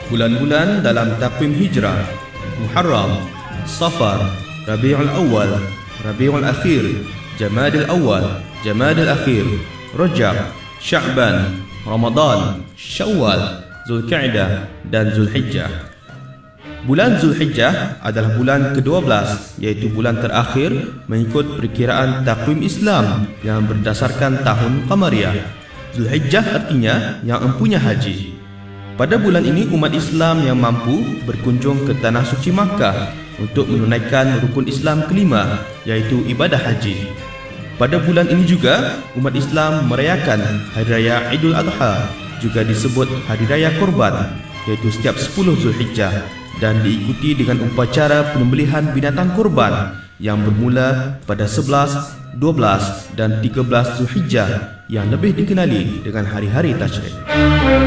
Bulan-bulan dalam takwim hijrah: Muharram, Safar, Rabiul Awal, Rabiul Akhir, Jamadil Awal, Jamadil Akhir, Rajab, Sya'ban, Ramadan, Syawal, Zulkaidah dan Zulhijjah. Bulan Zulhijjah adalah bulan ke-12, iaitu bulan terakhir mengikut perkiraan takwim Islam yang berdasarkan tahun Qamariyah. Zulhijjah artinya yang empunya haji. Pada bulan ini umat Islam yang mampu berkunjung ke tanah suci Makkah untuk menunaikan rukun Islam kelima, iaitu ibadah haji. Pada bulan ini juga umat Islam merayakan Hari Raya Idul Adha, juga disebut Hari Raya Korban, iaitu setiap 10 Zulhijjah, dan diikuti dengan upacara penyembelihan binatang korban yang bermula pada 11, 12 dan 13 Zulhijjah yang lebih dikenali dengan hari-hari tasyrik.